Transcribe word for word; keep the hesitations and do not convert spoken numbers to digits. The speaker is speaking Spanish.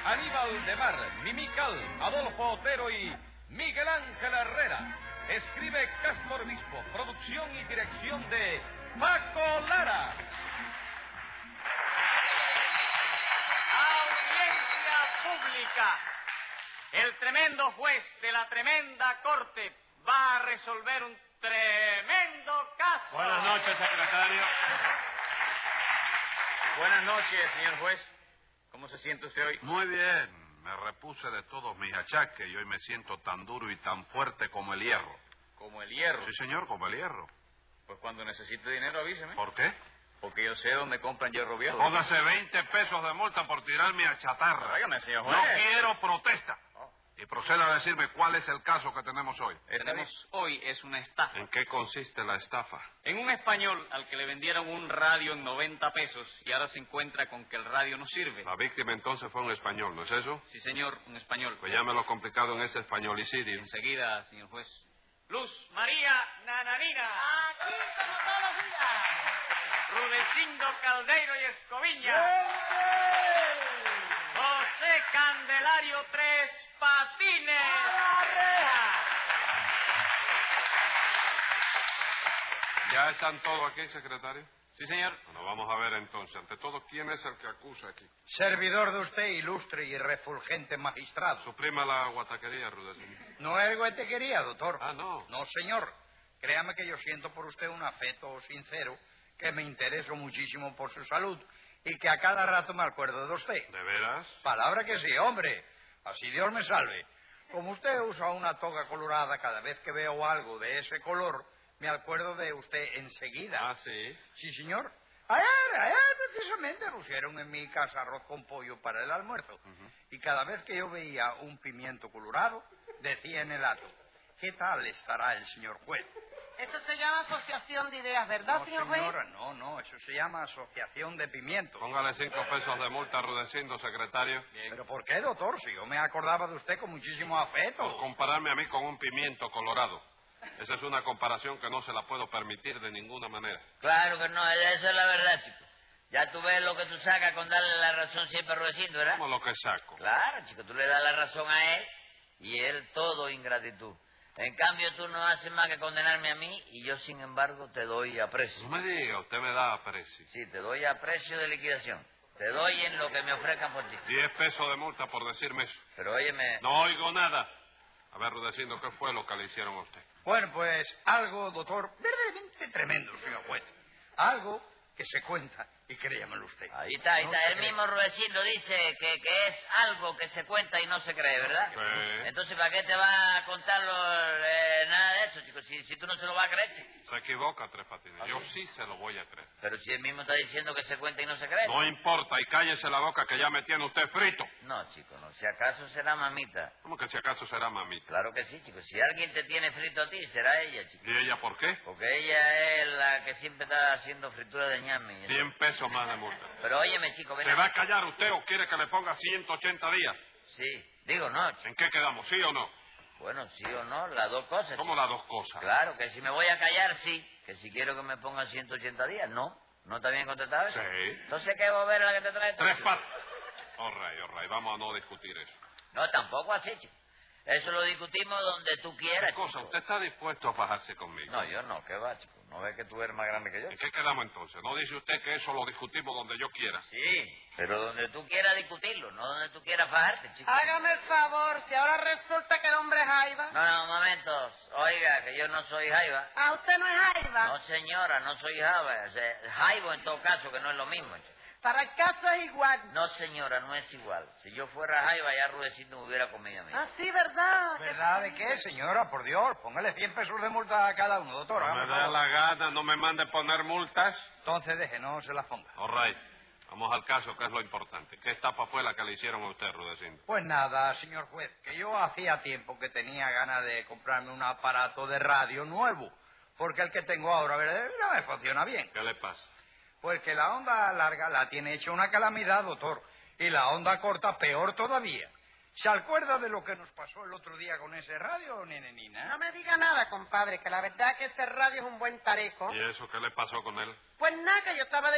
Aníbal de Mar, Mimical, Adolfo Otero y Miguel Ángel Herrera. Escribe Castro Obispo, producción y dirección de Paco Lara. Audiencia pública. El tremendo juez de la tremenda corte va a resolver un tremendo caso. Buenas noches, secretario. Buenas noches, señor juez. ¿Cómo se siente usted hoy? Muy bien. Me repuse de todos mis achaques y hoy me siento tan duro y tan fuerte como el hierro. ¿Como el hierro? Sí, señor, como el hierro. Pues cuando necesite dinero avíseme. ¿Por qué? Porque yo sé dónde compran hierro viejo. Póngase veinte pesos de multa por tirarme a chatarra. Tráigame, señor juez. No quiero protesta. Oh. Y proceda a decirme cuál es el caso que tenemos hoy. Tenemos hoy es una estafa. ¿En qué consiste la estafa? En un español al que le vendieron un radio en noventa pesos y ahora se encuentra con que el radio no sirve. La víctima entonces fue un español, ¿no es eso? Sí, señor, un español. Pues llámelo complicado en ese españolicidio. Enseguida, señor juez. Luz María Nananina. Aquí como todos los días. Rudecindo Caldeiro y Escoviña. José Candelario Tres Patines. ¿Ya están todos aquí, secretario? Sí, señor. Bueno, vamos a ver entonces. Ante todo, ¿quién es el que acusa aquí? Servidor de usted, ilustre y refulgente magistrado. Suprima la guataquería, Rudecindo. No es guetequería, doctor. Ah, no. No, señor. Créame que yo siento por usted un afecto sincero, que me intereso muchísimo por su salud y que a cada rato me acuerdo de usted. ¿De veras? Palabra que sí, hombre. Así Dios me salve. Como usted usa una toga colorada, cada vez que veo algo de ese color, me acuerdo de usted enseguida. Ah, sí. Sí, señor. Ayer, ayer precisamente pusieron en mi casa arroz con pollo para el almuerzo. Uh-huh. Y cada vez que yo veía un pimiento colorado, decía en el acto, ¿qué tal estará el señor juez? Eso se llama asociación de ideas, ¿verdad, No, señor juez? señora, no, no, eso se llama asociación de pimientos. Póngale cinco pesos de multa a Rudecindo, secretario. ¿Pero por qué, doctor? Si yo me acordaba de usted con muchísimo afecto. Por compararme a mí con un pimiento colorado. Esa es una comparación que no se la puedo permitir de ninguna manera. Claro que no, esa es la verdad, chico. Ya tú ves lo que tú sacas con darle la razón siempre a Rudecindo, ¿verdad? ¿Cómo lo que saco? Claro, chico, tú le das la razón a él y él todo ingratitud. En cambio, tú no haces más que condenarme a mí y yo, sin embargo, te doy aprecio. No me diga, usted me da aprecio. Sí, te doy aprecio de liquidación. Te doy en lo que me ofrezcan por ti. Diez pesos de multa por decirme eso. Pero óyeme... No oigo nada. A ver, Rudecindo, ¿qué fue lo que le hicieron a usted? Bueno, pues algo, doctor, verdaderamente tremendo, señor juez. Algo que se cuenta, y créamelo usted. Ahí está, ahí No está. se El cree. mismo Rudecindo dice que, que es algo que se cuenta y no se cree, ¿verdad? Sí. Entonces, ¿para qué te va a contarlo eh, nada de eso, chico? Si, si tú no se lo vas a creer, chico. Se equivoca, Tres Patines. Yo sí se lo voy a creer. Pero si él mismo está diciendo que se cuenta y no se cree. No importa, y cállese la boca que ya me tiene usted frito. No, chico, no. Si acaso será mamita. ¿Cómo que si acaso será mamita? Claro que sí, chico. Si alguien te tiene frito a ti, será ella, chico. ¿Y ella por qué? Porque ella es la que siempre está haciendo fritura de ñame. Cien pesos más de multa. Pero óyeme, chico, ven ¿Se a- va a callar usted o quiere que le ponga ciento ochenta días? Sí. Digo, no, chico. ¿En qué quedamos, sí o no? Bueno, sí o no, las dos cosas. ¿Cómo chico. las dos cosas? Claro, que si me voy a callar, sí. Que si quiero que me ponga ciento ochenta días, no. ¿No está bien contestado eso? Sí. Entonces, ¿qué bobera la que te trae? tú, Tres chico? pat... All right, all right. Vamos a no discutir eso. No, tampoco así, chico. Eso lo discutimos donde tú quieras, ¿Qué cosa? chico. ¿Usted está dispuesto a fajarse conmigo? No, yo no, ¿qué va, chico? ¿No ves que tú eres más grande que yo? ¿En qué quedamos entonces? ¿No dice usted que eso lo discutimos donde yo quiera? Sí, pero donde tú quieras discutirlo, no donde tú quieras fajarte, chico. Hágame el favor, si ahora resulta que el hombre es Jaiba. No, no, momentos. Oiga, que yo no soy Jaiba. Ah, usted no es Jaiba. No, señora, no soy Jaiba. O sea, Jaibo en todo caso, que no es lo mismo, chico. Para el caso es igual. No, señora, no es igual. Si yo fuera Jaiba, ya Rudecindo me hubiera comido a mí. Ah, sí, ¿verdad? ¿Verdad de qué, señora? Por Dios, póngale cien pesos de multa a cada uno, doctor. No hágame me el da favor. la gana, no me mande poner multas. Entonces deje, no se la ponga. All right. Vamos al caso, que es lo importante. ¿Qué estafa fue la que le hicieron a usted, Rudecindo? Pues nada, señor juez, que yo hacía tiempo que tenía ganas de comprarme un aparato de radio nuevo, porque el que tengo ahora, ¿verdad? No me funciona bien. ¿Qué le pasa? Pues que la onda larga la tiene hecha una calamidad, doctor, y la onda corta peor todavía. ¿Se acuerda de lo que nos pasó el otro día con ese radio, nene Nina? No me diga nada, compadre, que la verdad que ese radio es un buen tareco. ¿Y eso qué le pasó con él? Pues nada, que yo estaba